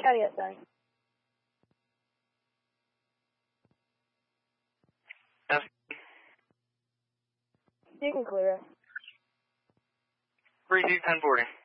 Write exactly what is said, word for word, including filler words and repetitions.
Caveat sign. Yes. You can clear it. three two ten forty.